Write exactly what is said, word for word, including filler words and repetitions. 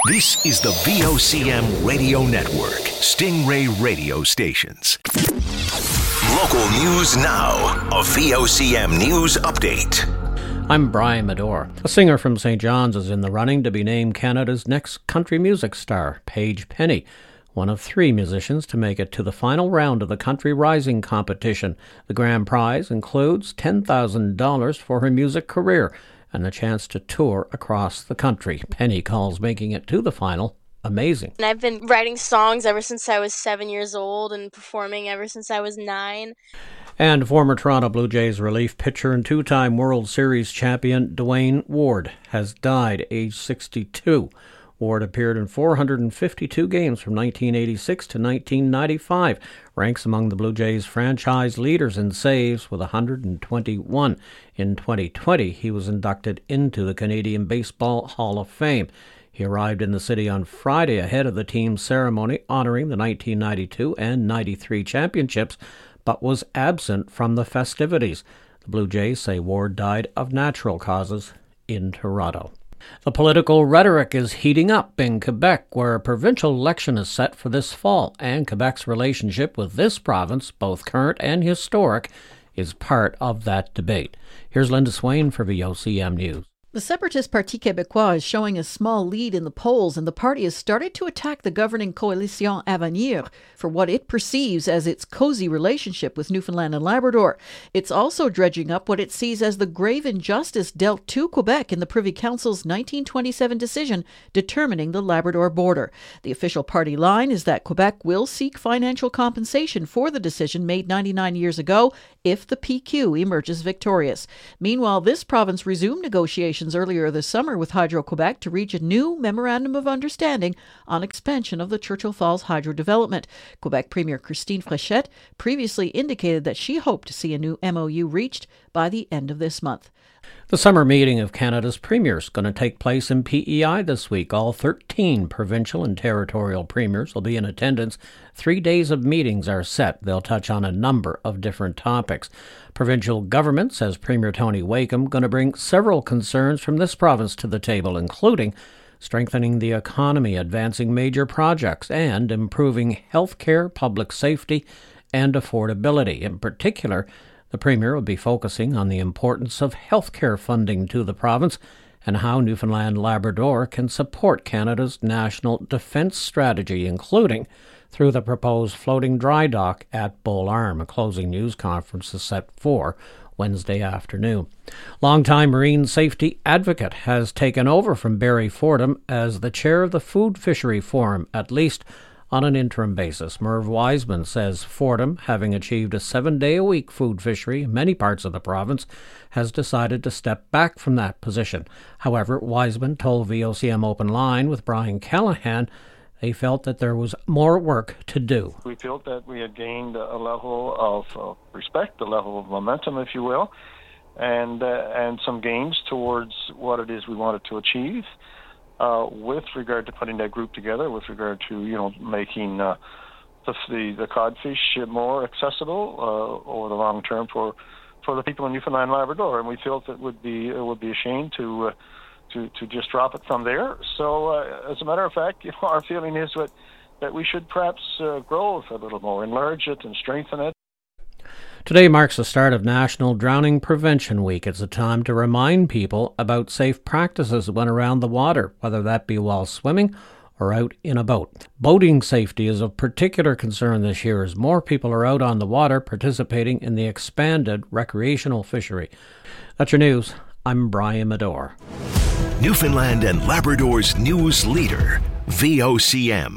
This is the V O C M Radio Network, Stingray Radio Stations. Local news now, a V O C M News Update. I'm Brian Medore. A singer from Saint John's is in the running to be named Canada's next country music star, Paige Penny, one of three musicians to make it to the final round of the Country Rising competition. The grand prize includes ten thousand dollars for her music career and a chance to tour across the country. Penny calls making it to the final amazing. And I've been writing songs ever since I was seven years old and performing ever since I was nine. And former Toronto Blue Jays relief pitcher and two-time World Series champion Dwayne Ward has died, age sixty-two. Ward appeared in four hundred fifty-two games from nineteen eighty-six to nineteen ninety-five, ranks among the Blue Jays franchise leaders in saves with one hundred twenty-one. In twenty twenty, he was inducted into the Canadian Baseball Hall of Fame. He arrived in the city on Friday ahead of the team's ceremony honoring the nineteen ninety-two and ninety-three championships, but was absent from the festivities. The Blue Jays say Ward died of natural causes in Toronto. The political rhetoric is heating up in Quebec, where a provincial election is set for this fall, and Quebec's relationship with this province, both current and historic, is part of that debate. Here's Linda Swain for V O C M News. The separatist Parti Québécois is showing a small lead in the polls, and the party has started to attack the governing Coalition Avenir for what it perceives as its cozy relationship with Newfoundland and Labrador. It's also dredging up what it sees as the grave injustice dealt to Quebec in the Privy Council's nineteen twenty-seven decision determining the Labrador border. The official party line is that Quebec will seek financial compensation for the decision made ninety-nine years ago if the P Q emerges victorious. Meanwhile, this province resumed negotiations earlier this summer with Hydro-Quebec to reach a new Memorandum of Understanding on expansion of the Churchill Falls hydro development. Quebec Premier Christine Fréchette previously indicated that she hoped to see a new M O U reached by the end of this month. The summer meeting of Canada's premiers is going to take place in P E I this week. All thirteen provincial and territorial premiers will be in attendance. Three days of meetings are set. They'll touch on a number of different topics. Provincial government, says Premier Tony Wakeham, going to bring several concerns from this province to the table, including strengthening the economy, advancing major projects, and improving health care, public safety, and affordability. In particular, the Premier will be focusing on the importance of health care funding to the province and how Newfoundland Labrador can support Canada's national defence strategy, including through the proposed floating dry dock at Bull Arm. A closing news conference is set for Wednesday afternoon. Longtime marine safety advocate has taken over from Barry Fordham as the chair of the Food Fishery Forum, at least on an interim basis. Merv Wiseman says Fordham, having achieved a seven-day-a-week food fishery in many parts of the province, has decided to step back from that position. However, Wiseman told V O C M Open Line with Brian Callahan they felt that there was more work to do. We felt that we had gained a level of uh, respect, a level of momentum, if you will, and uh, and some gains towards what it is we wanted to achieve. Uh, with regard to putting that group together, with regard to, you know, making uh, the, the the codfish more accessible uh, over the long term for for the people in Newfoundland and Labrador, and we felt it would be it would be a shame to uh, to to just drop it from there. So, uh, as a matter of fact, you know, our feeling is that that we should perhaps uh, grow it a little more, enlarge it, and strengthen it. Today marks the start of National Drowning Prevention Week. It's a time to remind people about safe practices when around the water, whether that be while swimming or out in a boat. Boating safety is of particular concern this year as more people are out on the water participating in the expanded recreational fishery. That's your news. I'm Brian Medore. Newfoundland and Labrador's news leader, V O C M.